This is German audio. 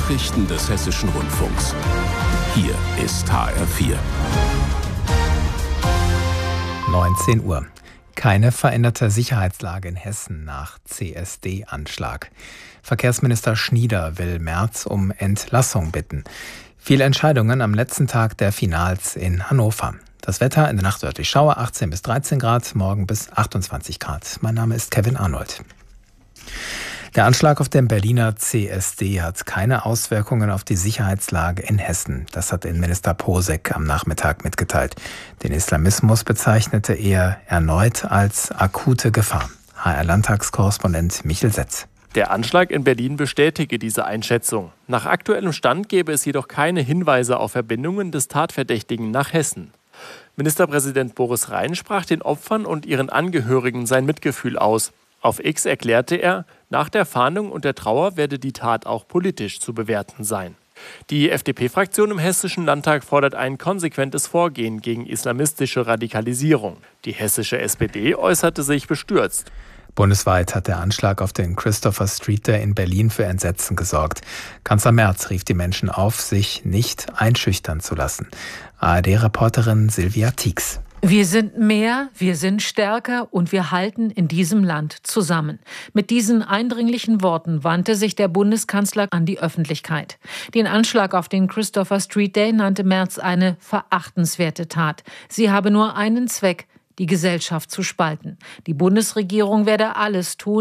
Nachrichten des Hessischen Rundfunks. Hier ist HR4. 19 Uhr. Keine veränderte Sicherheitslage in Hessen nach CSD-Anschlag. Verkehrsminister Schnieder will Merz um Entlassung bitten. Viele Entscheidungen am letzten Tag der Finals in Hannover. Das Wetter in der Nacht örtlich Schauer, 18 bis 13 Grad, morgen bis 28 Grad. Mein Name ist Kevin Arnold. Der Anschlag auf dem Berliner CSD hat keine Auswirkungen auf die Sicherheitslage in Hessen. Das hat Innenminister Posek am Nachmittag mitgeteilt. Den Islamismus bezeichnete er erneut als akute Gefahr. HR-Landtagskorrespondent Michel Setz. Der Anschlag in Berlin bestätige diese Einschätzung. Nach aktuellem Stand gäbe es jedoch keine Hinweise auf Verbindungen des Tatverdächtigen nach Hessen. Ministerpräsident Boris Rhein sprach den Opfern und ihren Angehörigen sein Mitgefühl aus. Auf X erklärte er, nach der Fahndung und der Trauer werde die Tat auch politisch zu bewerten sein. Die FDP-Fraktion im Hessischen Landtag fordert ein konsequentes Vorgehen gegen islamistische Radikalisierung. Die hessische SPD äußerte sich bestürzt. Bundesweit hat der Anschlag auf den Christopher Street Day in Berlin für Entsetzen gesorgt. Kanzler Merz rief die Menschen auf, sich nicht einschüchtern zu lassen. ARD-Reporterin Silvia Tieks. Wir sind mehr, wir sind stärker und wir halten in diesem Land zusammen. Mit diesen eindringlichen Worten wandte sich der Bundeskanzler an die Öffentlichkeit. Den Anschlag auf den Christopher Street Day nannte Merz eine verachtenswerte Tat. Sie habe nur einen Zweck: die Gesellschaft zu spalten. Die Bundesregierung werde alles tun,